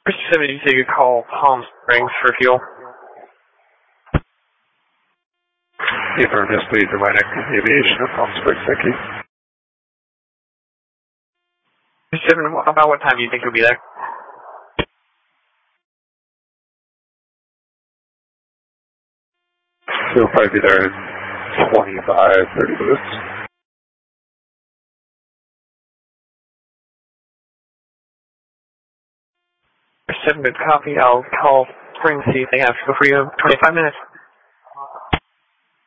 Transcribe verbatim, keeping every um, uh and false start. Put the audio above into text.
seven, you say you call Palm Springs for fuel? Affirm, yes, please. Atlantic Aviation of Palm Springs, thank you. seven, about what time do you think you'll be there? We'll probably be there in twenty-five, thirty minutes. seven, good copy. I'll call Springs, see if they have to go for you in twenty-five minutes.